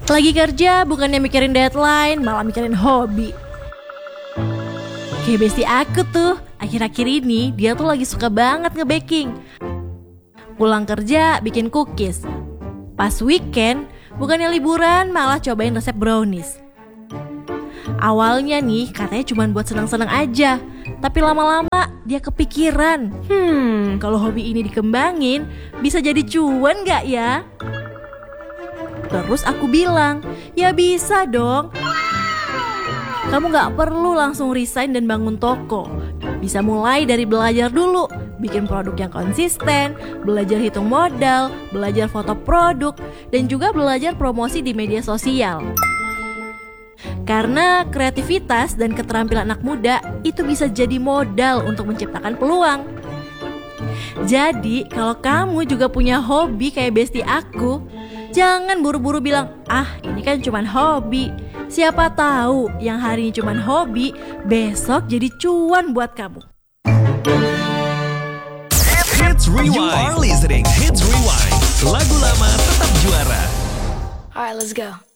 Lagi kerja bukannya mikirin deadline, malah mikirin hobi. Kayak bestie aku tuh, akhir-akhir ini dia tuh lagi suka banget nge-baking. Pulang kerja bikin cookies. Pas weekend, bukannya liburan malah cobain resep brownies. Awalnya nih katanya cuma buat senang-senang aja, tapi lama-lama dia kepikiran, kalau hobi ini dikembangin bisa jadi cuan gak ya? Terus aku bilang, ya bisa dong. Kamu gak perlu langsung resign dan bangun toko. Bisa mulai dari belajar dulu, bikin produk yang konsisten, belajar hitung modal, belajar foto produk, dan juga belajar promosi di media sosial. Karena kreativitas dan keterampilan anak muda itu bisa jadi modal untuk menciptakan peluang. Jadi kalau kamu juga punya hobi kayak bestie aku, jangan buru-buru bilang, ini kan cuman hobi. Siapa tahu yang hari ini cuman hobi, besok jadi cuan buat kamu. Hits Rewind. You are listening Hits Rewind. Lagu lama tetap juara. Alright, let's go.